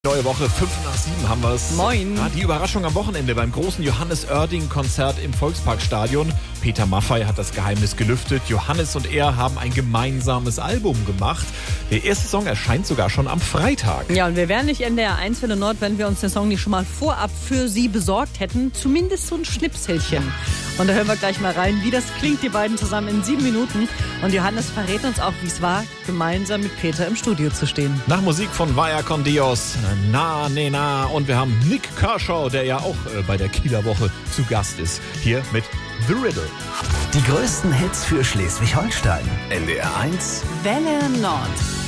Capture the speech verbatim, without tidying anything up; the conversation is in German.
Neue Woche, fünf nach sieben haben wir es. Moin. Ja, die Überraschung am Wochenende beim großen Johannes Oerding-Konzert im Volksparkstadion. Peter Maffay hat das Geheimnis gelüftet. Johannes und er haben ein gemeinsames Album gemacht. Der erste Song erscheint sogar schon am Freitag. Ja, und wir wären nicht N D R eins Welle Nord, wenn wir uns den Song nicht schon mal vorab für Sie besorgt hätten. Zumindest so ein Schnipselchen. Und da hören wir gleich mal rein, wie das klingt, die beiden zusammen in sieben Minuten. Und Johannes verrät uns auch, wie es war, gemeinsam mit Peter im Studio zu stehen. Nach Musik von Vaya con Dios, Na, ne, na. Und wir haben Nick Kershaw, der ja auch äh, bei der Kieler Woche zu Gast ist. Hier mit The Riddle. Die größten Hits für Schleswig-Holstein. N D R eins Welle Nord.